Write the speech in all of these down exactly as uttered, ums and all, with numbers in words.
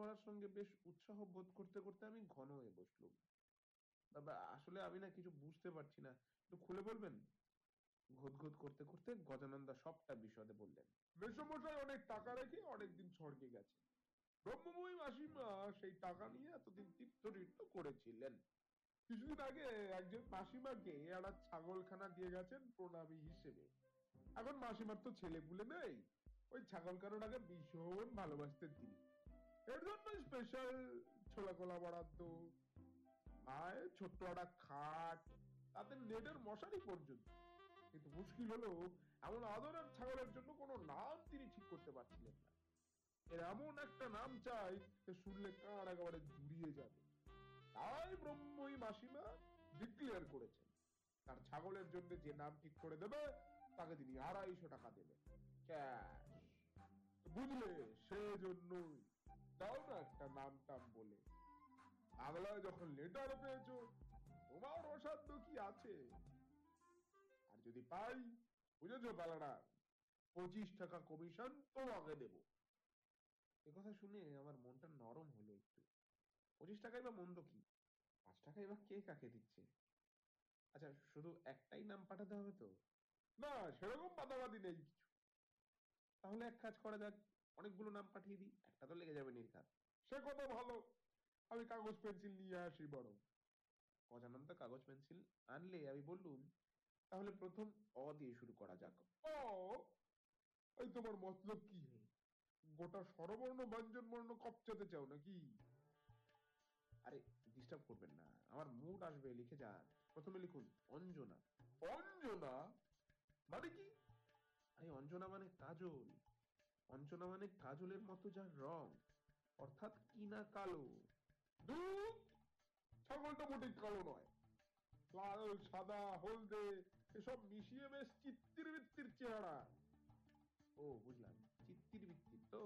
পড়ার সঙ্গে বেশ উৎসাহ বোধ করতে করতে আমি ঘন হয়ে বসলুম। বাবা আসলে আমি না কিছু বুঝতে পারছি না, একটু খুলে বলবেন? ঘুতঘুত করতে করতে গজানন্দা সবটা বিশদে বললেন। মেসোমশাই অনেক টাকা রেখে অনেকদিন স্বর্গে গেছে। ব্রহ্মময়ী মাসিমা সেই টাকা নিয়ে এতদিন তীর্থ তীর্থ করেছিলেন। কিছুদিন আগে একজন মাসিমাকে একটা ছাগলখানা দিয়ে গেছেন প্রণামী হিসেবে। এখন মাসিমার তো ছেলে পুলে নেই, ওই ছাগলখানাটাকে ভীষণ ভালোবাসতেন তিনি। এর জন্য স্পেশাল ছোলা কোলা বরাদ্দ, আয় ছোট্ট একটা খাট, তাতে নেটের মশারি পর্যন্ত। কিন্তু মুশকিল হলো এমন আদরের ছাগলের জন্য কোনো নাম তিনি ঠিক করতে পারছিলেন না। এর এমন একটা নাম চাই যে শুনলে কান একেবারে জুড়িয়ে যাবে। তাই ব্রহ্মই মাসিমা ডিক্লেয়ার করেছেন তার ছাগলের জন্য যে নাম ঠিক করে দেবে তাকে তিনি আড়াইশো টাকা দেবেন ক্যাশ। বুঝলে সেজন্যই দাও না একটা নাম টাম বলে। বাংলায় যখন লেটার পেয়েছো তোমার অসাধ্য কি আছে। আর যদি পাই, বুঝেছো পালাটা, পঁচিশ টাকা কমিশন তোমাকে দেবো। একথা শুনে আমার মনটা নরম হলো একটু। পঁচিশ টাকাই বা মন্দ কি? পাঁচ টাকাই বা কে কাকে দিচ্ছে? আচ্ছা, শুধু একটাই নাম পাঠাতে হবে তো? না সেরকম বাদাবাদি নেই কিছু। তাহলে এক কাজ করা যাক, অনেকগুলো নাম পাঠিয়ে দিই, একটা তো লেগে যাবে নির্ঘাত। সে কথা ভালো, আমি কাগজ পেন্সিল নিয়ে আসি বরং। গজানন্দা কাগজ পেন্সিল আনলে আমি বললুম, তাহলে প্রথম অ দিয়ে শুরু করা যাক। ও, এই তোমার মতলব কি হে? গোটা স্বরবর্ণ ব্যঞ্জন বর্ণ কপচাতে চাও নাকি? আরে ডিস্টার্ব করবেন না, আমার মুড আসবে, লিখে যান। প্রথমে লিখুন অঞ্জনা। অঞ্জনা মানে কি? আরে অঞ্জনা মানে কাজল। অঞ্জনা মানে কাজলের মতো যার রং, অর্থাৎ কিনা কালো। ধুর, ছাগলটা মোটেই কালো নয়। লাল সাদা হলদে এসব মিশিয়ে বেশ চিত্তির বৃত্তির চেহারা। ও বুঝলাম, চিত্তির বিত্তির তো।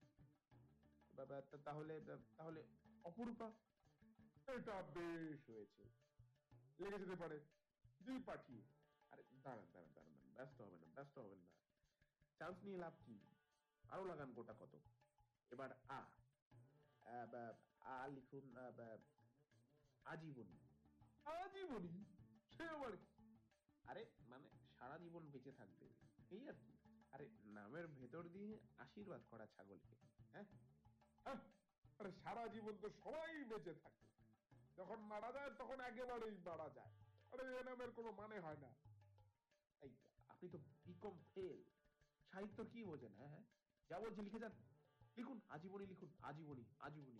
বাবা, তা- তাহলে তাহলে অপরূপা। এটা বেশ হয়েছে, লেগে যেতে পারে, দিই পাঠিয়ে। আরে দাঁড়ান দাঁড়ান দাঁড়ান দাঁড়ান, ব্যস্ত হবেন না, ব্যস্ত হবেন না। চান্স নিয়ে লাভ কি? আরো লাগান গোটা কত। এবার আ আ, বা- আ লিখুন, আ, বা- আজীবনী। আজীবনী, সে আবার কি? আরে মানে সারা জীবন বেঁচে থাকবে, এই আর কি। আরে নামের ভেতর দিয়ে আশীর্বাদ করা ছাগলকে। হ্যাঁ। হ্যাঁ, আরে সারা জীবন তো সবাই বেঁচে থাকে, যখন মারা যায় তখন একেবারেই মারা যায়। আরে এ নামের কোনো মানে হয় না। এই, আপনি তো বিকম ফেল, সাহিত্য কি বোঝেন? হ্যাঁ হ্যাঁ, যা বলছি লিখে যান। লিখুন আজীবনী, লিখুন আজীবনী আজীবনী।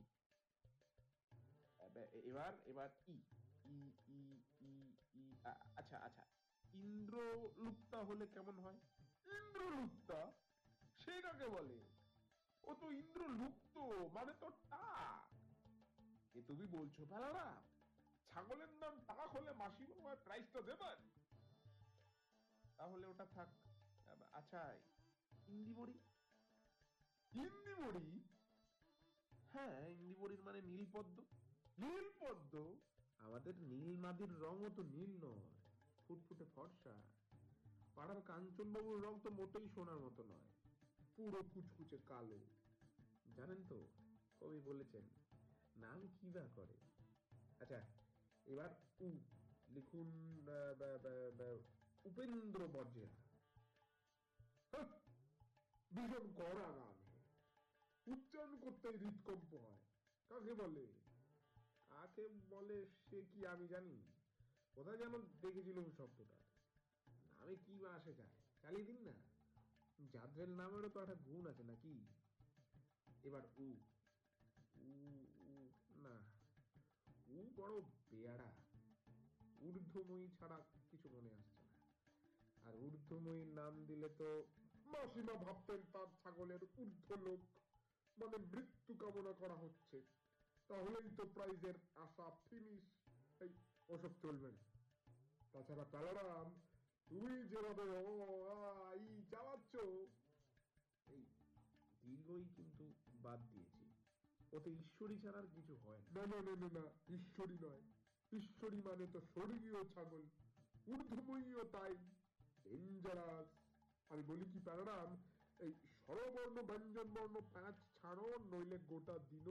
এবার এবার এবার ই ই ই ই ই আ- আচ্ছা আচ্ছা, ইন্দ্রলুপ্তা হলে কেমন হয়? ইন্দ্রলুপ্তা, সে কাকে বলে? ও তো ইন্দ্রলুপ্ত মানে তো টাক। এ তুমি বলছো ফেলারা, ছাগলের নাম টাক হলে মাসিমা আমায় প্রাইসটা দেবেন? তাহলে ওটা থাক। আব- আচ্ছা, ইন্দিবড়ি। ইন্দিবড়ি? হ্যাঁ, ইন্দিবড়ির মানে নীলপদ্ম। নীলপদ্ম? আমাদের নীল মাদির রঙও তো নীল নয়, ফুটফুটে ফর্সা। পাড়ার কাঞ্চন বাবুর রং তো মোটেই সোনার মতো নয়, পুরো কুচকুচে কালো। জানেন তো, কবি বলেছেন নাম কি বা করে। আচ্ছা, এবার উ লিখুন, আহ, বা- বা- বা- উপেন্দ্র বজ্রা। হাহ, ভীষণ কড়া নাম হে। উচ্চারণ করতেই হৃদকম্প হয়। কাকে বলে? কাকে বলে সে কি আমি জানি? কোথায় যেন দেখেছিলাম শব্দটা। নামে কি বা আসে যায়, চালিয়ে দিন না। যাদের নামেরও তো একটা গুণ আছে নাকি। এবার উ উ উ না, উ বড় বেয়াড়া। ঊর্ধ্বময়ী ছাড়া কিছু মনে আসছে না। আর ঊর্ধ্বময়ীর নাম দিলে তো। মাসিমা ভাবতেন তার ছাগলের ঊর্ধ্ব লোক মানে মৃত্যু কামনা করা হচ্ছে, তাহলেই তো প্রাইজের আশা ফিনিশ। এই, ওসব চলবে না। তাছাড়া কালারাম, তুমি যেভাবে ও আ ই চালাচ্ছ। এই দীর্ঘই কিন্তু বাদ দিয়েছি, ওতে ঈশ্বরী ছাড়া আর কিছু হয় না। না না না না না, ঈশ্বরী নয়। ঈশ্বরী মানে তো স্বর্গীয় ছাগল, ঊর্ধ্বময়ীও তাই। ডেঞ্জারাস। আমি বলি কি প্যারারাম, এই স্বরবর্ণ ব্যঞ্জন বর্ণ প্যাঁচ ছাড়ো, নইলে গোটা দিন